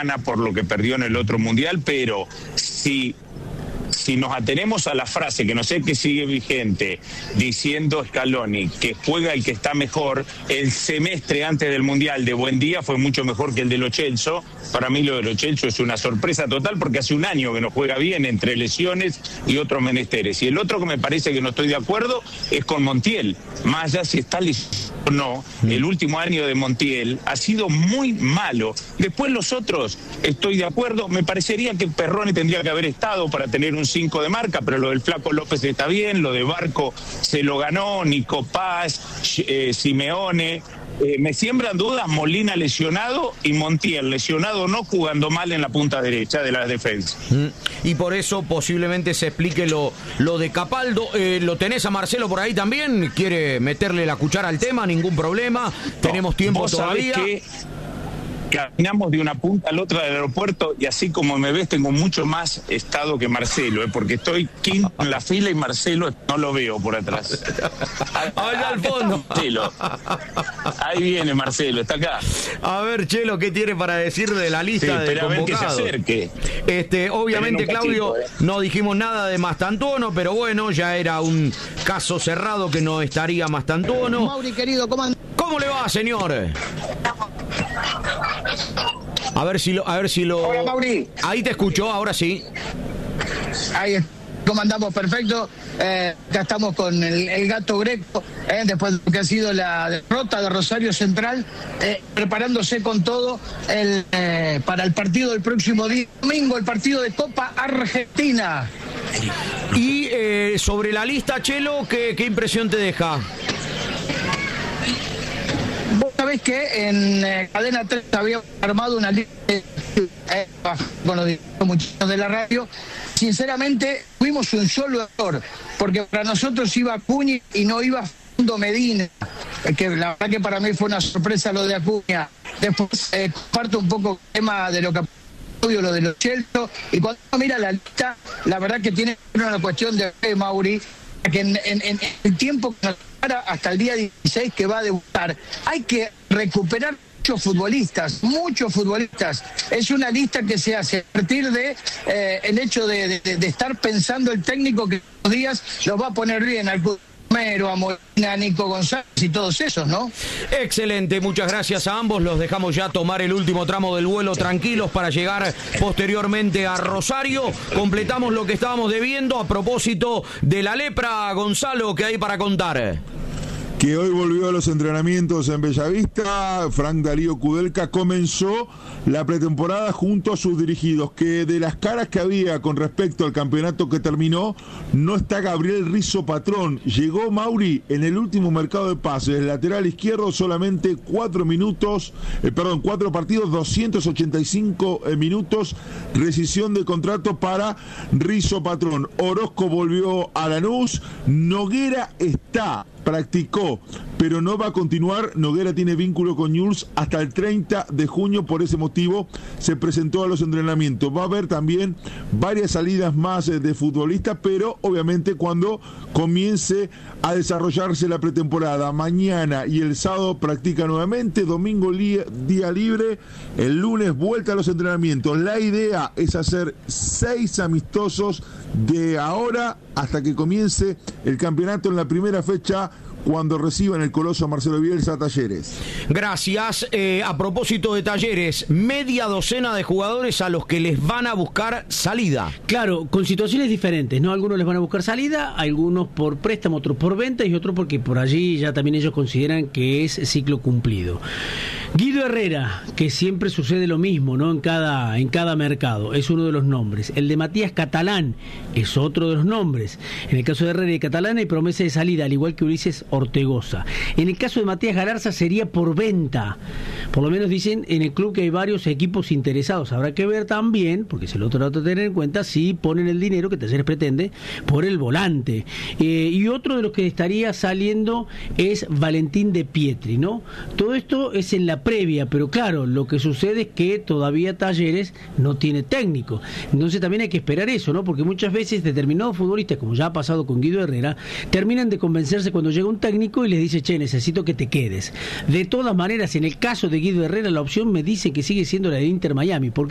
por lo que perdió en el otro mundial, pero si nos atenemos a la frase, que no sé qué sigue vigente, diciendo Scaloni que juega el que está mejor, el semestre antes del Mundial de Buendía fue mucho mejor que el de Lo Celso. Para mí lo de Lo Celso es una sorpresa total porque hace un año que no juega bien entre lesiones y otros menesteres. Y el otro que me parece que no estoy de acuerdo es con Montiel. Más allá si está listo o no, el último año de Montiel ha sido muy malo. Después los otros, estoy de acuerdo, me parecería que Perrone tendría que haber estado para tener un 5 de marca, pero lo del Flaco López está bien, lo de Barco se lo ganó, Nico Paz, Simeone. Me siembran dudas Molina lesionado y Montiel lesionado no, jugando mal en la punta derecha de la defensa. Y por eso posiblemente se explique lo de Capaldo. ¿Lo tenés a Marcelo por ahí también? ¿Quiere meterle la cuchara al tema? Ningún problema. Tenemos tiempo todavía. Caminamos de una punta a la otra del aeropuerto y así como me ves tengo mucho más estado que Marcelo, porque estoy quinto en la fila y Marcelo no lo veo por atrás. Allá al fondo. Marcelo. Ahí viene Marcelo, está acá. A ver, Chelo, ¿qué tiene para decir de la lista de convocados? A ver que se acerque. Obviamente, Claudio, no dijimos nada de Mastantuono, pero bueno, ya era un caso cerrado que no estaría Mastantuono. Mauri, querido, ¿cómo le va, señor? A ver si lo. Hola, Mauri. Ahí te escucho, ahora sí. Ahí comandamos perfecto. Ya estamos con el gato Greco, después de lo que ha sido la derrota de Rosario Central, preparándose con todo para el partido del próximo día domingo, el partido de Copa Argentina. Y sobre la lista, Chelo, ¿qué impresión te deja? Vos sabés que en Cadena 3 había armado una lista con los muchachos de la radio. Sinceramente, tuvimos un solo error, porque para nosotros iba Acuña y no iba Facundo Medina, que la verdad que para mí fue una sorpresa lo de Acuña. Después comparto un poco el tema de lo que lo de Lo Celso, y cuando uno mira la lista, la verdad que tiene una cuestión de fe, Mauri, que en el tiempo que nos para hasta el día 16 que va a debutar, hay que recuperar muchos futbolistas. Es una lista que se hace a partir de el hecho de estar pensando el técnico que los días los va a poner bien al Romero, a Molina, a Nico González y todos esos, ¿no? Excelente, muchas gracias a ambos. Los dejamos ya tomar el último tramo del vuelo tranquilos para llegar posteriormente a Rosario. Completamos lo que estábamos debiendo a propósito de la lepra, Gonzalo, ¿qué hay para contar? Que hoy volvió a los entrenamientos en Bellavista. Frank Darío Kudelka comenzó la pretemporada junto a sus dirigidos, que de las caras que había con respecto al campeonato que terminó, no está Gabriel Rizzo Patrón. Llegó Mauri en el último mercado de pases, lateral izquierdo, solamente 4 partidos, 285 minutos, rescisión de contrato para Rizzo Patrón. Orozco volvió a Lanús, Noguera practicó, pero no va a continuar. Noguera tiene vínculo con Newell's hasta el 30 de junio, por ese motivo se presentó a los entrenamientos. Va a haber también varias salidas más de futbolistas, pero obviamente cuando comience a desarrollarse la pretemporada. Mañana y el sábado practica nuevamente, domingo día libre, el lunes vuelta a los entrenamientos. La idea es hacer 6 amistosos de ahora hasta que comience el campeonato en la primera fecha, cuando reciban el coloso a Marcelo Bielsa a Talleres. Gracias. A propósito de Talleres, media docena de jugadores a los que les van a buscar salida. Claro, con situaciones diferentes, ¿no? Algunos les van a buscar salida, algunos por préstamo, otros por venta y otros porque por allí ya también ellos consideran que es ciclo cumplido. Guido Herrera, que siempre sucede lo mismo, ¿no? En cada mercado, es uno de los nombres. El de Matías Catalán es otro de los nombres. En el caso de Herrera y Catalán hay promesa de salida, al igual que Ulises Ortegoza. En el caso de Matías Galarza sería por venta. Por lo menos dicen en el club que hay varios equipos interesados. Habrá que ver también, porque se lo trata de tener en cuenta, si ponen el dinero que Talleres pretende por el volante. Y otro de los que estaría saliendo es Valentín de Pietri, ¿no? Todo esto es en la previa, pero claro, lo que sucede es que todavía Talleres no tiene técnico. Entonces también hay que esperar eso, ¿no? Porque muchas veces determinados futbolistas, como ya ha pasado con Guido Herrera, terminan de convencerse cuando llega un técnico y les dice, che, necesito que te quedes. De todas maneras, en el caso de Guido Herrera, la opción me dice que sigue siendo la de Inter Miami, porque